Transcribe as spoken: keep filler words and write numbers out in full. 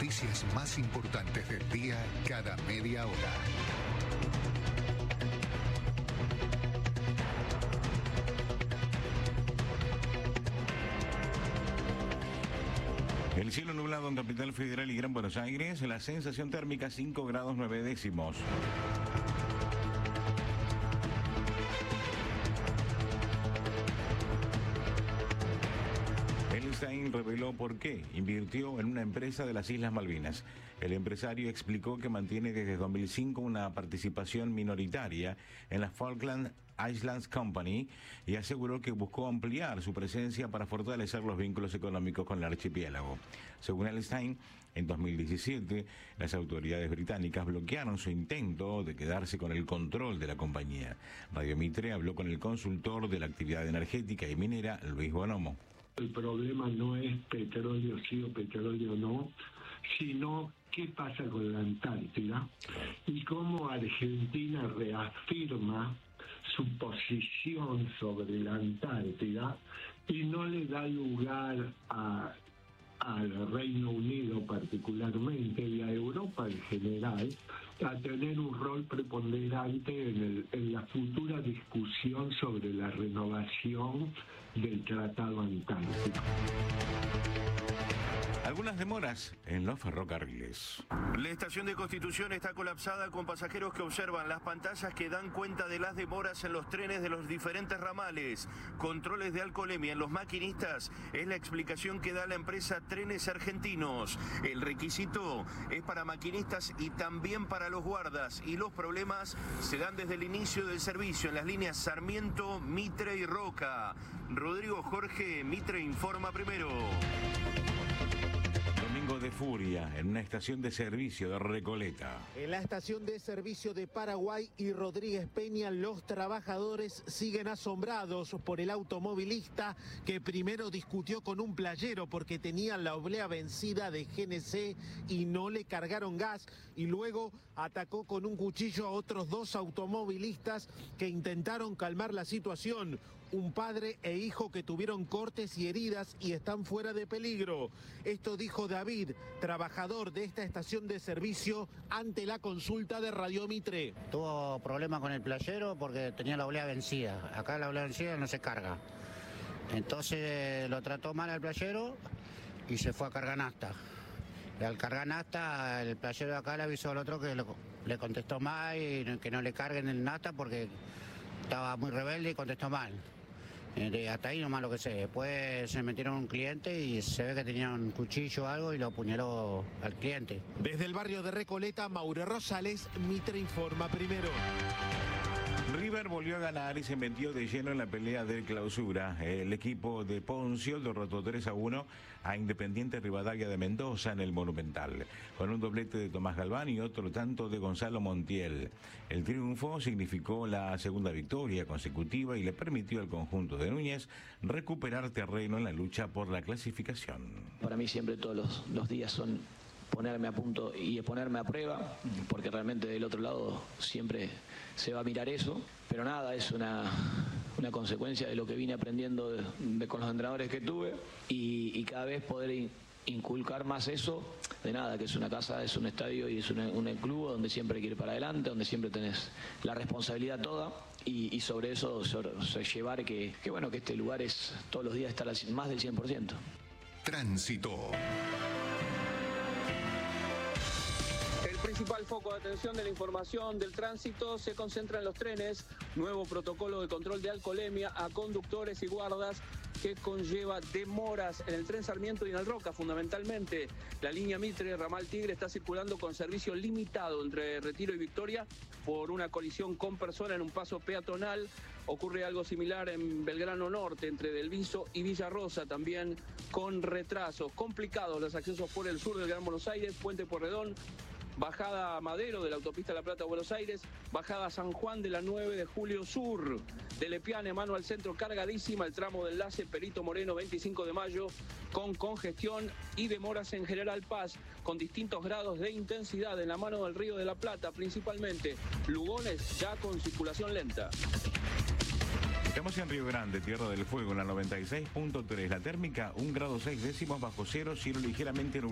noticias más importantes del día cada media hora. El cielo nublado en Capital Federal y Gran Buenos Aires, la sensación térmica cinco grados nueve décimos. Einstein reveló por qué invirtió en una empresa de las Islas Malvinas. El empresario explicó que mantiene desde dos mil cinco una participación minoritaria en la Falkland Islands Company y aseguró que buscó ampliar su presencia para fortalecer los vínculos económicos con el archipiélago. Según Einstein, en dos mil diecisiete, las autoridades británicas bloquearon su intento de quedarse con el control de la compañía. Radio Mitre habló con el consultor de la actividad energética y minera, Luis Bonomo. El problema no es petróleo sí o petróleo no, sino qué pasa con la Antártida y cómo Argentina reafirma su posición sobre la Antártida y no le da lugar a, al Reino Unido particularmente y a Europa en general a tener un rol preponderante en, el, en la futura discusión sobre la renovación del Tratado Antártico. Algunas demoras en los ferrocarriles. La estación de Constitución está colapsada con pasajeros que observan las pantallas que dan cuenta de las demoras en los trenes de los diferentes ramales. Controles de alcoholemia en los maquinistas es la explicación que da la empresa Trenes Argentinos. El requisito es para maquinistas y también para los guardas y los problemas se dan desde el inicio del servicio en las líneas Sarmiento, Mitre y Roca. Rodrigo Jorge, Mitre informa primero. Domingo de furia en una estación de servicio de Recoleta. En la estación de servicio de Paraguay y Rodríguez Peña, los trabajadores siguen asombrados por el automovilista que primero discutió con un playero porque tenía la oblea vencida de G N C y no le cargaron gas, y luego atacó con un cuchillo a otros dos automovilistas que intentaron calmar la situación. Un padre e hijo que tuvieron cortes y heridas y están fuera de peligro. Esto dijo David, trabajador de esta estación de servicio, ante la consulta de Radio Mitre. Tuvo problemas con el playero porque tenía la oblea vencida. Acá la oblea vencida no se carga. Entonces lo trató mal al playero y se fue a cargar nafta. Y al cargar nafta, el playero de acá le avisó al otro que lo, le contestó mal y que no le carguen el nafta porque estaba muy rebelde y contestó mal. Eh, hasta ahí nomás lo que sé. Después se metieron un cliente y se ve que tenía un cuchillo o algo y lo apuñaló al cliente. Desde el barrio de Recoleta, Mauro Rosales, Mitre informa primero. River volvió a ganar y se metió de lleno en la pelea de clausura. El equipo de Poncio derrotó tres a uno a Independiente Rivadavia de Mendoza en el Monumental, con un doblete de Tomás Galván y otro tanto de Gonzalo Montiel. El triunfo significó la segunda victoria consecutiva y le permitió al conjunto de Núñez recuperar terreno en la lucha por la clasificación. Para mí siempre todos los, los días son ponerme a punto y ponerme a prueba, porque realmente del otro lado siempre se va a mirar eso, pero nada, es una, una consecuencia de lo que vine aprendiendo de, de, con los entrenadores que tuve y, y cada vez poder in, inculcar más eso, de nada, que es una casa, es un estadio y es un, un club donde siempre hay que ir para adelante, donde siempre tenés la responsabilidad toda y, y sobre eso sobre, sobre llevar que, que, bueno, que este lugar es todos los días estar al, más del cien por ciento. Tránsito. El principal foco de atención de la información del tránsito se concentra en los trenes. Nuevo protocolo de control de alcoholemia a conductores y guardas que conlleva demoras en el tren Sarmiento y en el Roca, fundamentalmente. La línea Mitre, ramal Tigre, está circulando con servicio limitado entre Retiro y Victoria por una colisión con persona en un paso peatonal. Ocurre algo similar en Belgrano Norte, entre Delviso y Villa Rosa, también con retrasos. Complicados los accesos por el sur del Gran Buenos Aires, Puente Porredón, bajada a Madero de la autopista La Plata a Buenos Aires, bajada a San Juan de la nueve de julio sur, de Lepiane, mano al centro, cargadísima el tramo de enlace Perito Moreno veinticinco de mayo, con congestión y demoras en General Paz, con distintos grados de intensidad en la mano del Río de la Plata, principalmente Lugones ya con circulación lenta. Estamos en Río Grande, Tierra del Fuego, en la noventa y seis punto tres. La térmica, un grado seis décimos bajo cero, cielo ligeramente nublado.